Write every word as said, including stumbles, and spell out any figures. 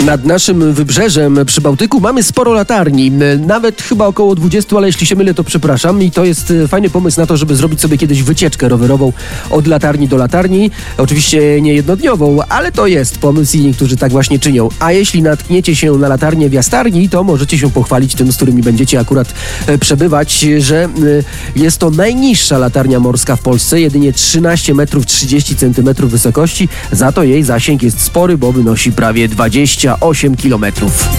Nad naszym wybrzeżem przy Bałtyku mamy sporo latarni, nawet chyba około dwudziestu, ale jeśli się mylę, to przepraszam. I to jest fajny pomysł na to, żeby zrobić sobie kiedyś wycieczkę rowerową od latarni do latarni. Oczywiście nie jednodniową, ale to jest pomysł i niektórzy tak właśnie czynią. A jeśli natkniecie się na latarnię w Jastarni, to możecie się pochwalić tym, z którymi będziecie akurat przebywać, że jest to najniższa latarnia morska w Polsce, jedynie trzynaście metrów trzydzieści centymetrów wysokości. Za to jej zasięg jest spory, bo wynosi prawie dwadzieścia osiem kilometrów.